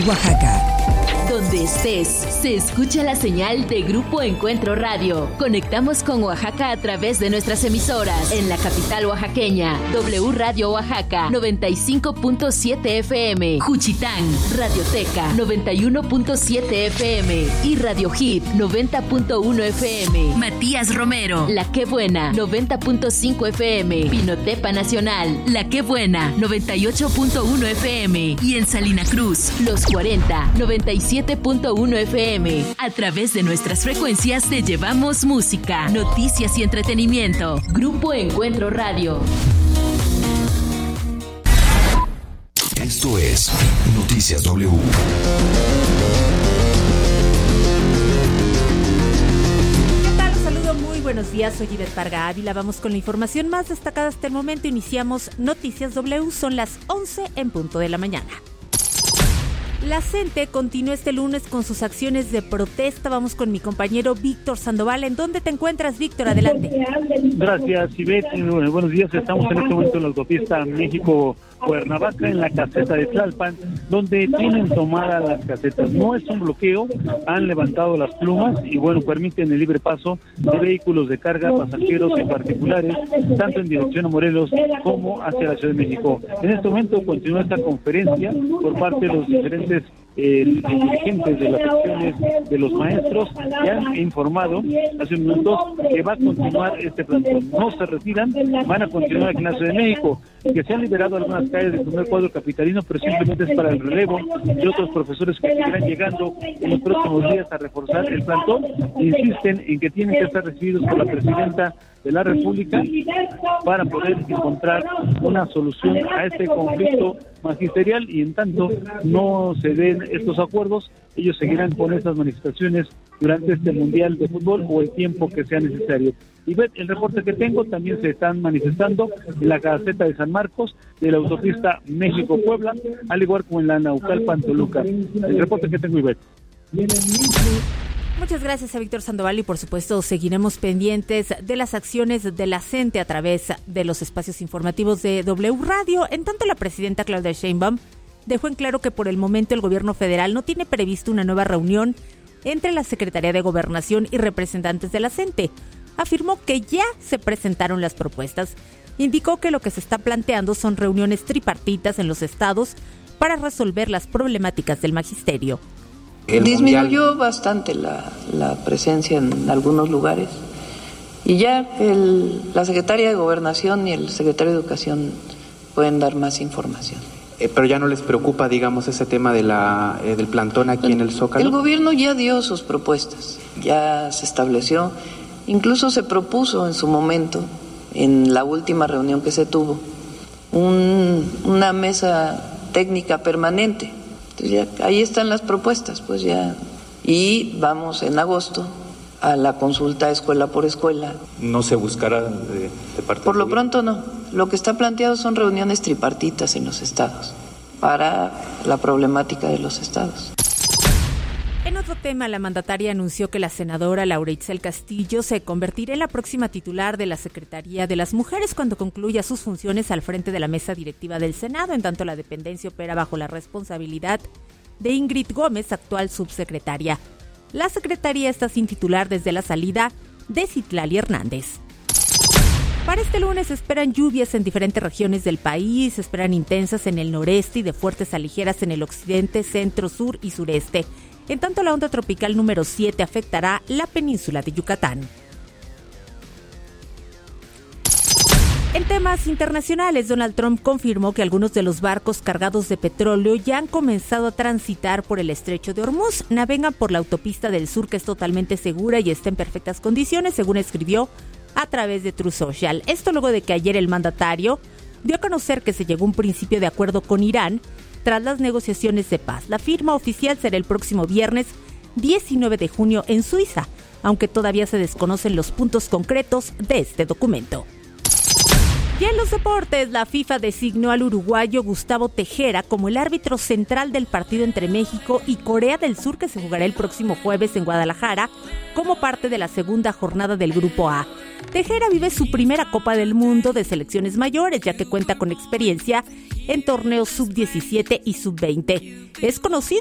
Oaxaca. Donde estés, se escucha la señal de Grupo Encuentro Radio. Conectamos con Oaxaca a través de nuestras emisoras. En la capital oaxaqueña, W Radio Oaxaca, 95.7 FM. Juchitán, Radioteca, 91.7 FM. Y Radio Hit, 90.1 FM. Matías Romero, La Qué Buena, 90.5 FM. Pinotepa Nacional, La Qué Buena, 98.1 FM. Y en Salina Cruz, Los 40, 97.1 FM. A través de nuestras frecuencias te llevamos música, noticias y entretenimiento. Grupo Encuentro Radio. Esto es Noticias W. ¿Qué tal? Un saludo, muy buenos días. Soy Ivette Parga Ávila. Vamos con la información más destacada hasta el momento. Iniciamos Noticias W. Son las 11 en punto de la mañana. La CENTE continúa este lunes con sus acciones de protesta. Vamos con mi compañero Víctor Sandoval. ¿En dónde te encuentras, Víctor? Adelante. Gracias, Ivette. Buenos días. Estamos en este momento en la autopista México-Cuernavaca, en la caseta de Tlalpan, donde tienen tomadas las casetas. No es un bloqueo, han levantado las plumas y permiten el libre paso de vehículos de carga, pasajeros y particulares, tanto en dirección a Morelos como hacia la Ciudad de México. En este momento continúa esta conferencia por parte de los diferentes dirigentes de las secciones de los maestros, que han informado hace un minuto que va a continuar este plantón. No se retiran, van a continuar aquí en la Ciudad de México, que se han liberado algunas calles del primer cuadro capitalino, pero simplemente es para el relevo de otros profesores que seguirán llegando en los próximos días a reforzar el plantón. Insisten en que tienen que estar recibidos por la presidenta de la República para poder encontrar una solución a este conflicto magisterial, y en tanto no se den estos acuerdos, ellos seguirán con estas manifestaciones durante este Mundial de Fútbol o el tiempo que sea necesario. Y el reporte que tengo, también se están manifestando en la caseta de San Marcos, de la autopista México-Puebla, al igual como en la Naucalpan-Toluca. El reporte que tengo, Ivette. Muchas gracias a Víctor Sandoval y por supuesto seguiremos pendientes de las acciones de la CENTE a través de los espacios informativos de W Radio. En tanto, la presidenta Claudia Sheinbaum dejó en claro que por el momento el gobierno federal no tiene previsto una nueva reunión entre la Secretaría de Gobernación y representantes de la CENTE. Afirmó que ya se presentaron las propuestas. Indicó que lo que se está planteando son reuniones tripartitas en los estados para resolver las problemáticas del magisterio. Disminuyó bastante la presencia en algunos lugares y ya la secretaria de Gobernación y el secretario de Educación pueden dar más información. Pero ya no les preocupa, digamos, ese tema de del plantón aquí en el Zócalo. El gobierno ya dio sus propuestas, ya se estableció, incluso se propuso en su momento, en la última reunión que se tuvo, una mesa técnica permanente. Ya, ahí están las propuestas, pues ya. Y vamos en agosto a la consulta escuela por escuela. ¿No se buscará de parte Por lo pronto no. Lo que está planteado son reuniones tripartitas en los estados para la problemática de los estados. En otro tema, la mandataria anunció que la senadora Laura Itzel Castillo se convertirá en la próxima titular de la Secretaría de las Mujeres cuando concluya sus funciones al frente de la mesa directiva del Senado. En tanto, la dependencia opera bajo la responsabilidad de Ingrid Gómez, actual subsecretaria. La secretaría está sin titular desde la salida de Citlali Hernández. Para este lunes se esperan lluvias en diferentes regiones del país, se esperan intensas en el noreste y de fuertes a ligeras en el occidente, centro, sur y sureste. En tanto, la onda tropical número 7 afectará la península de Yucatán. En temas internacionales, Donald Trump confirmó que algunos de los barcos cargados de petróleo ya han comenzado a transitar por el estrecho de Hormuz. Navegan por la autopista del sur, que es totalmente segura y está en perfectas condiciones, según escribió a través de Truth Social. Esto luego de que ayer el mandatario dio a conocer que se llegó a un principio de acuerdo con Irán tras las negociaciones de paz. La firma oficial será el próximo viernes 19 de junio en Suiza, aunque todavía se desconocen los puntos concretos de este documento. Y en los deportes, la FIFA designó al uruguayo Gustavo Tejera como el árbitro central del partido entre México y Corea del Sur, que se jugará el próximo jueves en Guadalajara como parte de la segunda jornada del Grupo A. Tejera vive su primera Copa del Mundo de selecciones mayores, ya que cuenta con experiencia en torneos sub-17 y sub-20. Es conocido